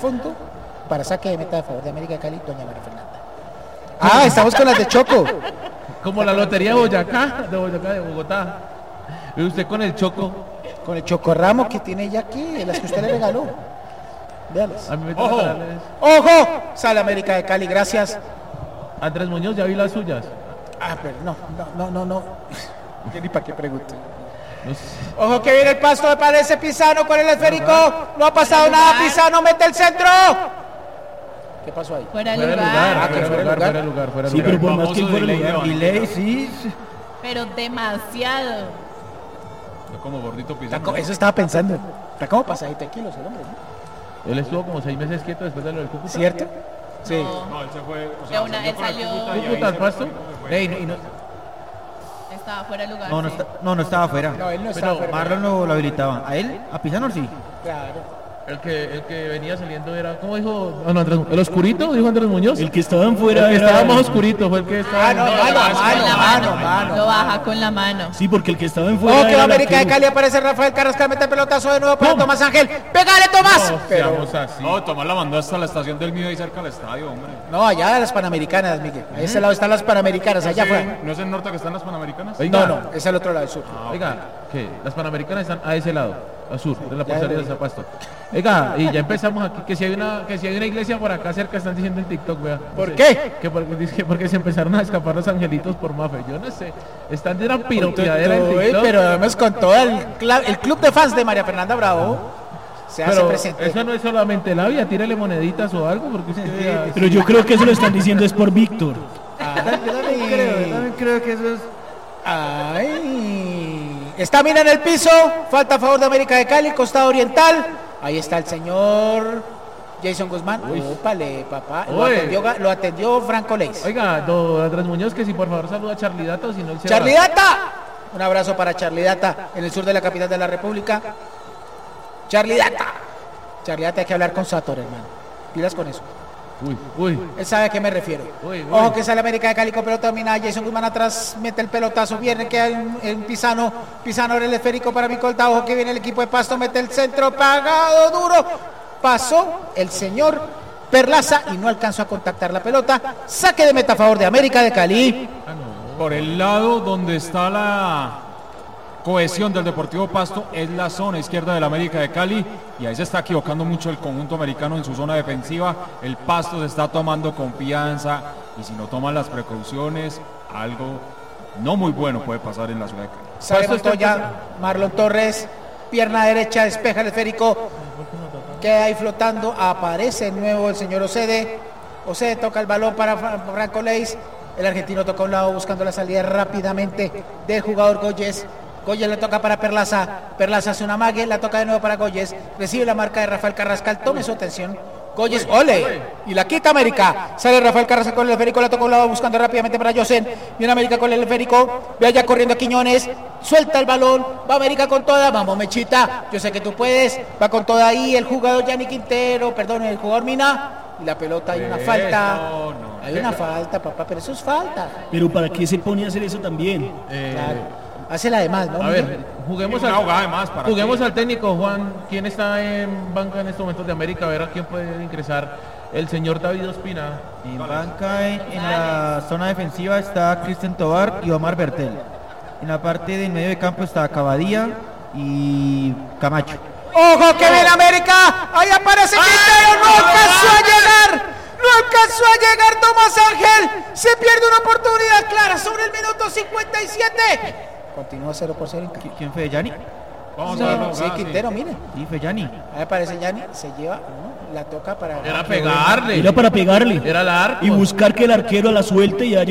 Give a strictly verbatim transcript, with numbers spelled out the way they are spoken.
fondo para saque de meta a favor de América de Cali, doña María Fernanda. Ah, estamos con las de Choco. Como la lotería de Boyacá, de Boyacá, de Bogotá. ¿Y usted con el Choco? Con el chocorramo que tiene ella aquí, las que usted le regaló. Véalas. A mí me ¡Ojo! toca darles- ¡Ojo! Sale América de Cali, gracias. Andrés Muñoz, ya vi las suyas. Ah, pero no, no, no, no, no. Yo ni para qué pregunto. No sé. Ojo que viene el pasto de parece Pisano con el esférico. No ha pasado nada, Pisano mete el centro. ¿Qué pasó ahí? Fuera de Fuera de lugar. lugar, Ah, que fuera de fuera de lugar, lugar. fuera de lugar, fuera de Sí, lugar. pero por más que famoso fuera delay de lugar. Van Delay, sí. Pero demasiado. Está como gordito Está pisando. co- Eso estaba pensando. Está como pasadito de kilos el hombre, ¿no? Él estuvo como seis meses quieto después de lo del Cúcuta. ¿Cierto? Sí. No, No, él se fue. O De sea, una- salió él con el salió- Cúcuta y ahí ¿Cúcuta al se pasto? fue. Ey, no, y no, estaba fuera de lugar. no, no, sí. está- no, no estaba afuera. No, él no Pero estaba fuera. Marlon lo, lo habilitaba. ¿A él? ¿A Pizano sí? Claro. El que, el que venía saliendo era, ¿cómo dijo? Ah, no, Andrés, ¿el oscurito? Dijo Andrés Muñoz. El que estaban fuera El que era... estaba más oscurito fue el que estaba. Ah, no, Lo mano, baja con mano, la mano, mano. Lo baja con la mano. Sí, porque el que estaba en fuera Ojo que era va el América de arquero. Cali, aparece Rafael Carrascal, mete el pelotazo de nuevo para Tomás Ángel. ¡Pégale, Tomás! No, Pero, seamos así. No, Tomás la mandó hasta la estación del mío ahí cerca del estadio, hombre. no, allá de las Panamericanas, Miguel. A ese lado están las Panamericanas, allá Sí, fue. ¿No es en norte que están las Panamericanas? Oiga. No, no, es el otro lado del sur. Oiga, que las Panamericanas están a ese lado, al sur, de la Ya, portería ya. de Zapasto. Oiga, y ya empezamos aquí, que si hay una, que si hay una iglesia por acá cerca, están diciendo en TikTok, vea. No ¿Por sé, qué? Que porque, dice que porque se empezaron a escapar los angelitos por Mafe, yo no sé. Están de una piroteadera en Uy, TikTok. pero además con todo el, cla- el club de fans de María Fernanda Bravo se hace Pero presente. eso no es solamente labia, tírele moneditas o algo, porque es que ya- Pero yo creo que eso lo están diciendo es por Víctor. Ay, Yo también creo que eso es... ay. Está Mina en el piso, falta a favor de América de Cali, costado oriental. Ahí está el señor Jason Guzmán. Ópale, papá. Lo Uy. atendió, Ga- lo atendió Franco Leis. Oiga, don Andrés Muñoz, que si por favor saluda a Charlie Data o si no él se va. Charlie Data. Un abrazo para Charlie Data en el sur de la capital de la República. Charlie Data. Charlie Data, hay que hablar con Sator, hermano. Pilas con eso. Uy, uy. Él sabe a qué me refiero. Uy, uy. Ojo que sale América de Cali con pelota dominada. Jason Guzmán atrás mete el pelotazo. Viene que hay un, en Pisano. Pisano era el esférico para Micolta. Ojo que viene el equipo de Pasto. Mete el centro pagado duro. Pasó el señor Perlaza y no alcanzó a contactar la pelota. Saque de meta a favor de América de Cali. Por el lado donde está la cohesión del Deportivo Pasto es la zona izquierda del América de Cali y ahí se está equivocando mucho el conjunto americano en su zona defensiva. El Pasto se está tomando confianza y si no toman las precauciones, algo no muy bueno puede pasar en la ciudad de Cali. Sale Pasto está Montoya, Marlon Torres, pierna derecha, despeja el esférico, queda ahí flotando, aparece de nuevo el señor Ocede, Ocede toca el balón para Fra- Franco Leis, el argentino toca a un lado buscando la salida rápidamente del jugador Goyes, Goyes le toca para Perlaza, Perlaza hace una mague, la toca de nuevo para Goyes, recibe la marca de Rafael Carrascal, tome su atención. Goyes, ole, y la quita América. Sale Rafael Carrascal con el esférico, la toca a un lado buscando rápidamente para Yosen. Viene América con el esférico, ve allá corriendo a Quiñones, suelta el balón, va América con toda, vamos Mechita, yo sé que tú puedes, va con toda ahí el jugador Yanni Quintero, perdón, el jugador Mina, y la pelota hay una falta, no, no. hay una falta, papá, pero eso es falta. Pero ¿para qué se pone a hacer eso también? Eh, Claro. Hace la demás, ¿no? A ver, juguemos Una al, jugada de más, ¿para juguemos qué? al técnico, Juan. ¿Quién está en banca en estos momentos de América? A ver a quién puede ingresar. El señor David Ospina. En banca, en, en la zona defensiva está Cristian Tobar y Omar Bertel. En la parte del medio de campo está Cavadía y Camacho. ¡Ojo que viene América! ¡Ahí aparece Quintero! ¡No alcanzó a llegar! ¡No alcanzó a llegar Tomás Ángel! ¡Se pierde una oportunidad clara sobre el minuto cincuenta y siete! Continúa cero por cero. ¿Qui- ¿Quién fue? ¿Yanni? Vamos Sí, a ver la sí, jugada, sí. Quintero, mire. Sí, fue Yanni. Ahí aparece Yanni, se lleva, ¿no? La toca para... Era pegarle. Era para pegarle Era el arco. y buscar que el arquero la suelte y haya